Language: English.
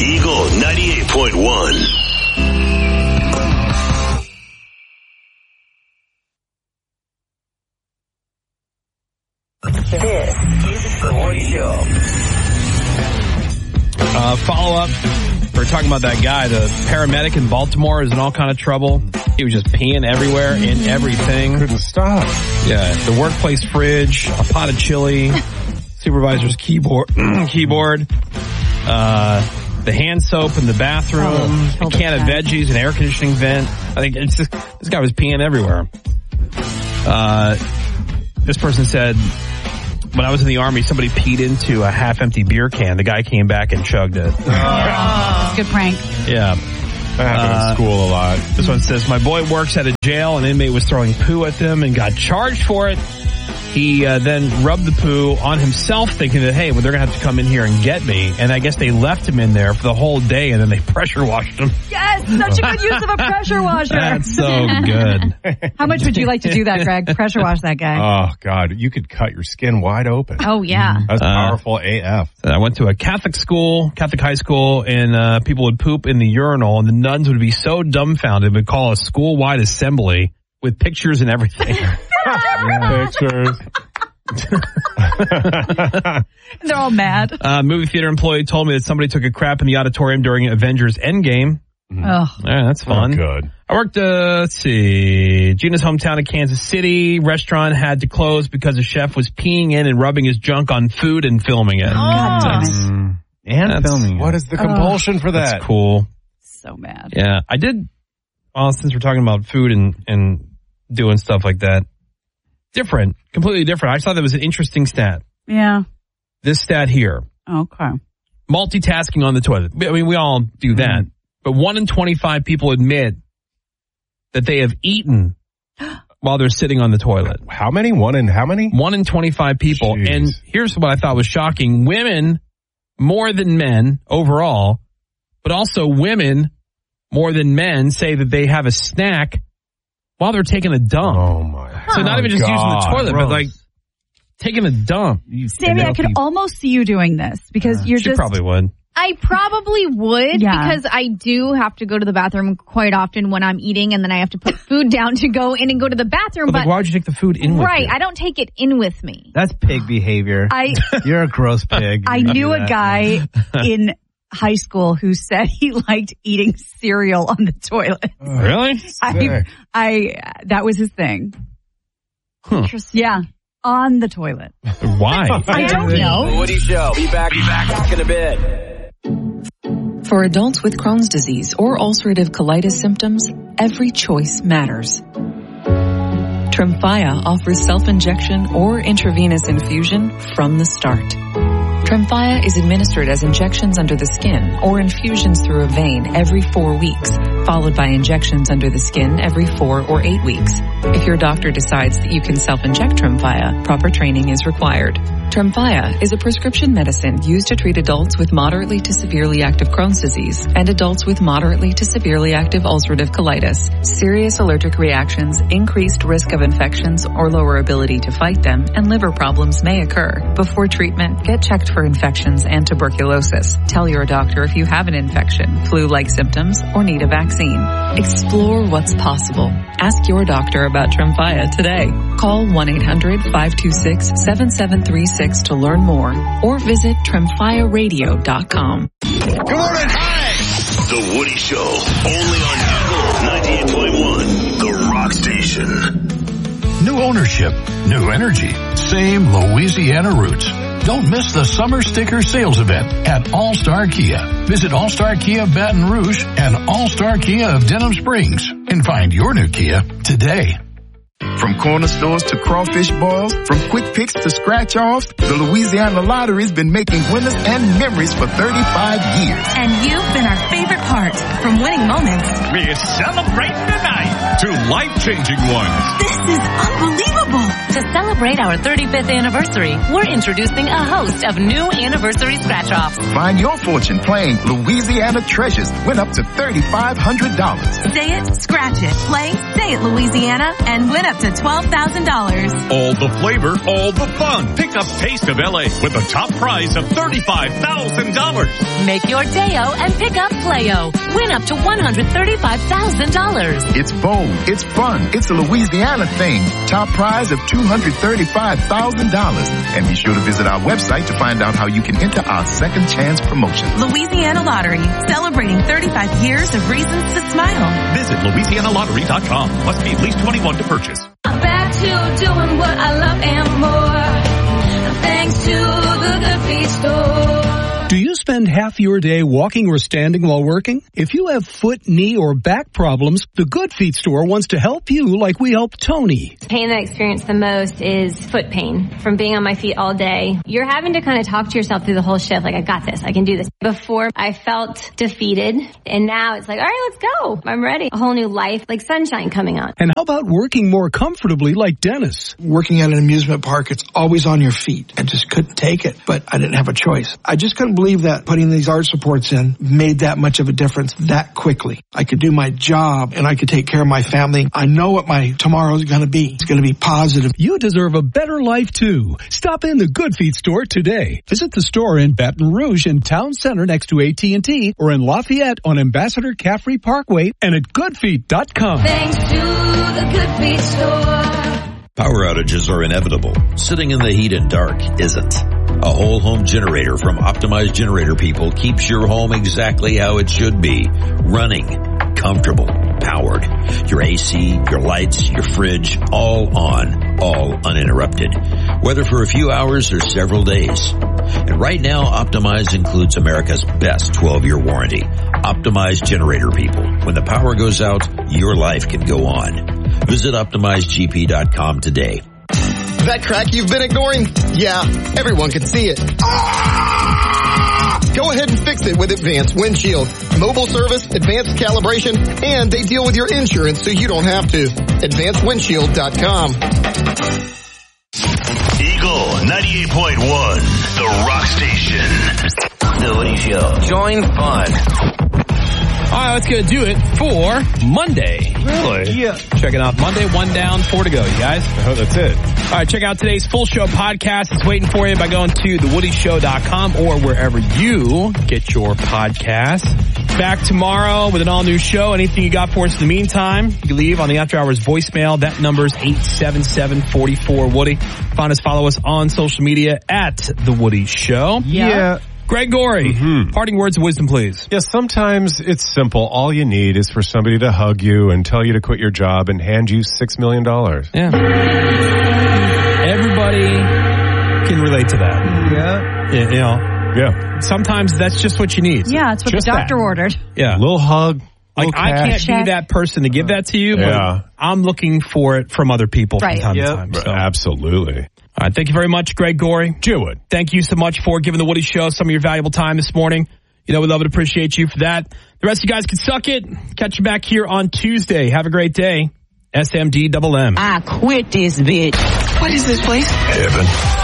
Eagle 98.1. This is the Woody Show. Follow up. We're talking about that guy, the paramedic in Baltimore, is in all kind of trouble. He was just peeing everywhere in everything. Couldn't stop. Yeah, the workplace fridge, a pot of chili, supervisor's keyboard, the hand soap in the bathroom, a can of veggies, an air conditioning vent. I think it's just, this guy was peeing everywhere. This person said, when I was in the Army, somebody peed into a half-empty beer can. The guy came back and chugged it. That's a good prank. Yeah. That happened in school a lot. This one says, my boy works at a jail. An inmate was throwing poo at them and got charged for it. He then rubbed the poo on himself, thinking that, hey, well, they're going to have to come in here and get me. And I guess they left him in there for the whole day, and then they pressure washed him. Yes, such a good use of a pressure washer. That's so good. How much would you like to do that, Greg? Pressure wash that guy. Oh, God. You could cut your skin wide open. Oh, yeah. That's powerful AF. I went to a Catholic high school, and people would poop in the urinal, and the nuns would be so dumbfounded, would call a school-wide assembly with pictures and everything. Pictures. They're all mad. Movie theater employee told me that somebody took a crap in the auditorium during Avengers Endgame. Oh. Yeah, that's fun. Oh, good. I worked, Gina's hometown in Kansas City. Restaurant had to close because the chef was peeing in and rubbing his junk on food and filming it. God damn it. Filming What is the compulsion for that? That's cool. So mad. Yeah, I did, since we're talking about food and doing stuff like that. Different, completely different. I thought that was an interesting stat. Yeah. This stat here. Okay. Multitasking on the toilet. I mean, we all do that. But 1 in 25 people admit that they have eaten while they're sitting on the toilet. How many? 1 in how many? 1 in 25 people. Jeez. And here's what I thought was shocking. Women more than men overall, but also women more than men say that they have a snack while they're taking a dump. Oh, my God. So not even just using the toilet, but like taking a dump. Sammy, I could almost see you doing this because you're She just... probably would. I probably would because I do have to go to the bathroom quite often when I'm eating, and then I have to put food down to go in and go to the bathroom. But like, why would you take the food in with you? Right, I don't take it in with me. That's pig behavior. You're a gross pig. I knew a guy in high school who said he liked eating cereal on the toilet. Really? That was his thing. Interesting. Yeah, on the toilet. Why? I don't know. The Woody Show. Be back in a bit. For adults with Crohn's disease or ulcerative colitis symptoms, every choice matters. Tremfya offers self-injection or intravenous infusion from the start. Tremfya is administered as injections under the skin or infusions through a vein every 4 weeks, followed by injections under the skin every 4 or 8 weeks. If your doctor decides that you can self-inject Tremfya, proper training is required. Tremfya is a prescription medicine used to treat adults with moderately to severely active Crohn's disease and adults with moderately to severely active ulcerative colitis. Serious allergic reactions, increased risk of infections or lower ability to fight them, and liver problems may occur. Before treatment, get checked for infections and tuberculosis. Tell your doctor if you have an infection, flu-like symptoms, or need a vaccine. Explore what's possible. Ask your doctor about Tremfya today. Call 1-800-526-7736 to learn more or visit TremfyaRadio.com. Good morning. Hi. The Woody Show. Only on Eagle 98.1. The Rock Station. New ownership, new energy, same Louisiana roots. Don't miss the summer sticker sales event at All-Star Kia. Visit All-Star Kia Baton Rouge and All-Star Kia of Denham Springs and find your new Kia today. From corner stores to crawfish boils, from quick picks to scratch-offs, the Louisiana Lottery's been making winners and memories for 35 years. And you've been our favorite part. From winning moments, we're celebrating tonight to life-changing ones. This is unbelievable. To celebrate our 35th anniversary, we're introducing a host of new anniversary scratch-offs. Find your fortune playing Louisiana Treasures. Win up to $3,500. Say it, scratch it, play, say it Louisiana, and win up to $12,000. All the flavor, all the fun. Pick up Taste of LA with a top prize of $35,000. Make your day-o and pick up Play-O. Win up to $135,000. It's bold. It's fun. It's a Louisiana thing. Top prize of $235,000. And be sure to visit our website to find out how you can enter our second chance promotion. Louisiana Lottery, celebrating 35 years of reasons to smile. Visit LouisianaLottery.com. Must be at least 21 to purchase. Back to doing what I love and more. Thanks to the Good Feet store. Do you spend half your day walking or standing while working? If you have foot, knee, or back problems, the Good Feet store wants to help you like we helped Tony. The pain that I experience the most is foot pain from being on my feet all day. You're having to kind of talk to yourself through the whole shift, like, I got this, I can do this. Before, I felt defeated, and now it's like, all right, let's go. I'm ready. A whole new life, like sunshine coming on. And how about working more comfortably like Dennis? Working at an amusement park, it's always on your feet. I just couldn't take it, but I didn't have a choice. I just couldn't believe that putting these arch supports in made that much of a difference that quickly. I could do my job and I could take care of my family. I know what my tomorrow is going to be. It's going to be positive. You deserve a better life too. Stop in the Good Feet store today. Visit the store in Baton Rouge in Town Center next to AT&T or in Lafayette on Ambassador Caffrey Parkway and at goodfeet.com. Thanks to the Good Feet store. Power outages are inevitable. Sitting in the heat and dark isn't. A whole home generator from Optimized Generator People keeps your home exactly how it should be. Running, comfortable, powered. Your AC, your lights, your fridge, all on, all uninterrupted. Whether for a few hours or several days. And right now, Optimized includes America's best 12-year warranty. Optimized Generator People. When the power goes out, your life can go on. Visit OptimizedGP.com today. That crack you've been ignoring? Yeah, everyone can see it. Go ahead and fix it with Advanced Windshield. Mobile service, advanced calibration, and they deal with your insurance so you don't have to. AdvancedWindshield.com. Eagle 98.1, the rock station. The Woody Show. Join fun. All right, let's go do it for Monday. Really? Yeah. Checking out Monday, 1 down, 4 to go, you guys. Oh, that's it. All right, check out today's full show podcast. It's waiting for you by going to thewoodyshow.com or wherever you get your podcasts. Back tomorrow with an all-new show. Anything you got for us in the meantime, you can leave on the After Hours voicemail. That number's 877-44-WOODY. Find us, follow us on social media at The Woody Show. Yeah. Greg Gorey, parting words of wisdom, please. Yeah, sometimes it's simple. All you need is for somebody to hug you and tell you to quit your job and hand you $6 million. Yeah. Everybody can relate to that. Yeah. You know. Yeah. Sometimes that's just what you need. Yeah, it's what just the doctor ordered. Yeah. A little hug. Like, I can't be that person to give that to you, but I'm looking for it from other people from time to time. So. Absolutely. All right, thank you very much, Greg Gorey. Jewett. Thank you so much for giving the Woody Show some of your valuable time this morning. You know, we love and appreciate you for that. The rest of you guys can suck it. Catch you back here on Tuesday. Have a great day. SMDMM. I quit this bitch. What is this place? Heaven.